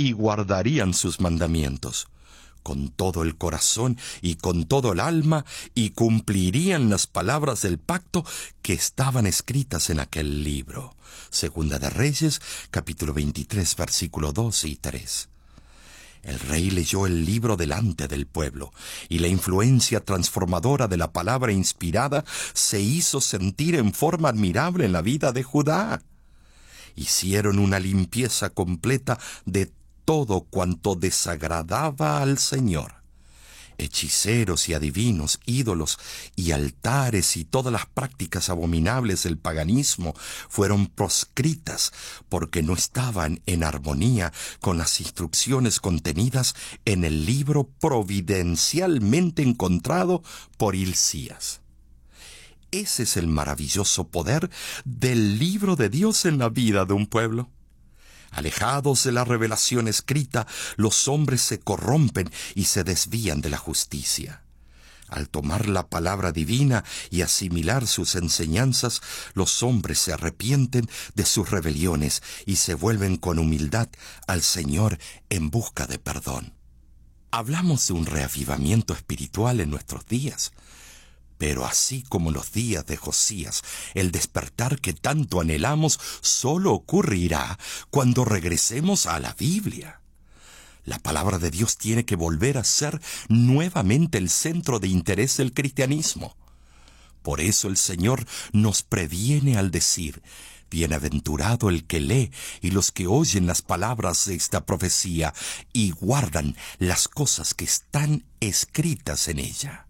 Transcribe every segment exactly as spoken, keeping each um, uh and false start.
y guardarían sus mandamientos con todo el corazón y con todo el alma, y cumplirían las palabras del pacto que estaban escritas en aquel libro. Segunda de Reyes, capítulo veintitrés, versículos dos y tres. El rey leyó el libro delante del pueblo, y la influencia transformadora de la palabra inspirada se hizo sentir en forma admirable en la vida de Judá. Hicieron una limpieza completa de todo cuanto desagradaba al Señor. Hechiceros y adivinos, ídolos y altares y todas las prácticas abominables del paganismo fueron proscritas porque no estaban en armonía con las instrucciones contenidas en el libro providencialmente encontrado por Hilcías. Ese es el maravilloso poder del libro de Dios en la vida de un pueblo. Alejados de la revelación escrita, los hombres se corrompen y se desvían de la justicia. Al tomar la palabra divina y asimilar sus enseñanzas, los hombres se arrepienten de sus rebeliones y se vuelven con humildad al Señor en busca de perdón. Hablamos de un reavivamiento espiritual en nuestros días. Pero así como en los días de Josías, el despertar que tanto anhelamos solo ocurrirá cuando regresemos a la Biblia. La palabra de Dios tiene que volver a ser nuevamente el centro de interés del cristianismo. Por eso el Señor nos previene al decir: bienaventurado el que lee y los que oyen las palabras de esta profecía y guardan las cosas que están escritas en ella.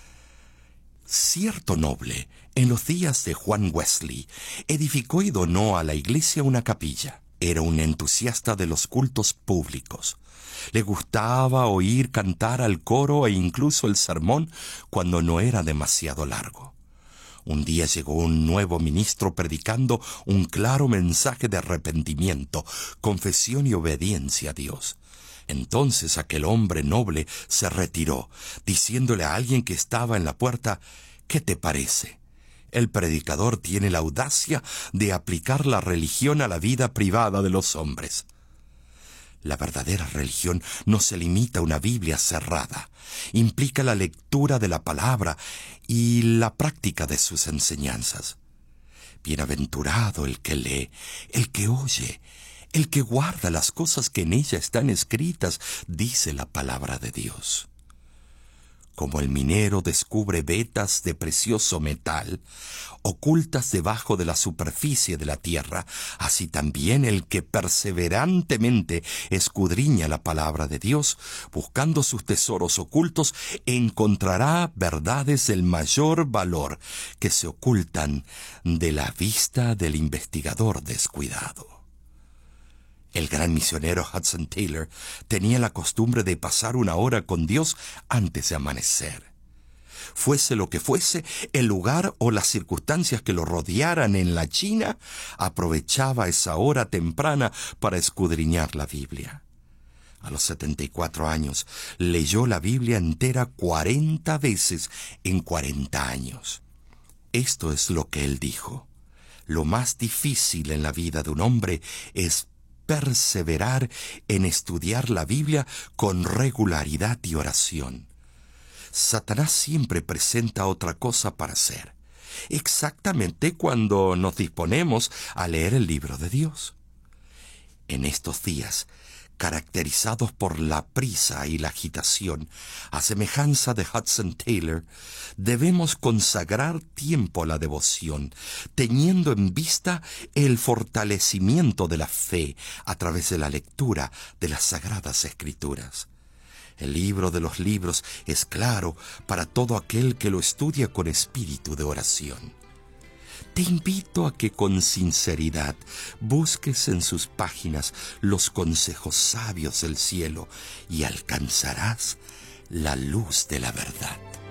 Cierto noble, en los días de Juan Wesley, edificó y donó a la iglesia una capilla. Era un entusiasta de los cultos públicos. Le gustaba oír cantar al coro e incluso el sermón cuando no era demasiado largo. Un día llegó un nuevo ministro predicando un claro mensaje de arrepentimiento, confesión y obediencia a Dios. Entonces aquel hombre noble se retiró, diciéndole a alguien que estaba en la puerta: ¿qué te parece? El predicador tiene la audacia de aplicar la religión a la vida privada de los hombres. La verdadera religión no se limita a una Biblia cerrada. Implica la lectura de la palabra y la práctica de sus enseñanzas. Bienaventurado el que lee, el que oye, el que guarda las cosas que en ella están escritas, dice la palabra de Dios. Como el minero descubre vetas de precioso metal, ocultas debajo de la superficie de la tierra, así también el que perseverantemente escudriña la palabra de Dios, buscando sus tesoros ocultos, encontrará verdades del mayor valor que se ocultan de la vista del investigador descuidado. El gran misionero Hudson Taylor tenía la costumbre de pasar una hora con Dios antes de amanecer. Fuese lo que fuese, el lugar o las circunstancias que lo rodearan en la China, aprovechaba esa hora temprana para escudriñar la Biblia. A los setenta y cuatro años, leyó la Biblia entera cuarenta veces en cuarenta años. Esto es lo que él dijo: lo más difícil en la vida de un hombre es perseverar en estudiar la Biblia con regularidad y oración. Satanás siempre presenta otra cosa para hacer, exactamente cuando nos disponemos a leer el libro de Dios. En estos días, caracterizados por la prisa y la agitación, a semejanza de Hudson Taylor, debemos consagrar tiempo a la devoción, teniendo en vista el fortalecimiento de la fe a través de la lectura de las Sagradas Escrituras. El libro de los libros es claro para todo aquel que lo estudia con espíritu de oración. Te invito a que con sinceridad busques en sus páginas los consejos sabios del cielo y alcanzarás la luz de la verdad.